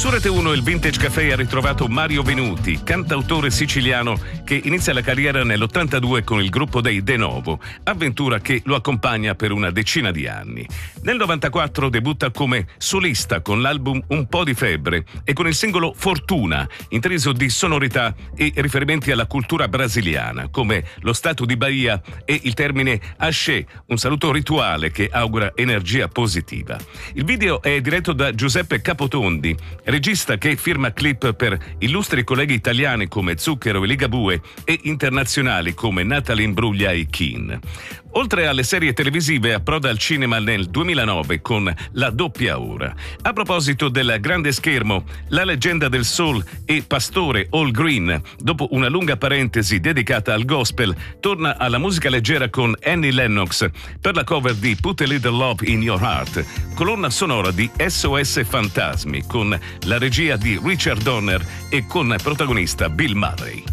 Su Rete 1 il Vintage Café ha ritrovato Mario Venuti, cantautore siciliano che inizia la carriera nell'82 con il gruppo dei De Novo, avventura che lo accompagna per una decina di anni. Nel 94 debutta come solista con l'album Un po' di febbre e con il singolo Fortuna, intriso di sonorità e riferimenti alla cultura brasiliana, come lo Stato di Bahia e il termine axé, un saluto rituale che augura energia positiva. Il video è diretto da Giuseppe Capotondi, regista che firma clip per illustri colleghi italiani come Zucchero e Ligabue e internazionali come Natalie Imbruglia e Keane. Oltre alle serie televisive approda al cinema nel 2009 con La doppia ora. A proposito del grande schermo, la leggenda del soul e pastore Al Green, dopo una lunga parentesi dedicata al gospel, torna alla musica leggera con Annie Lennox per la cover di Put a Little Love in Your Heart, colonna sonora di SOS Fantasmi con la regia di Richard Donner e con protagonista Bill Murray.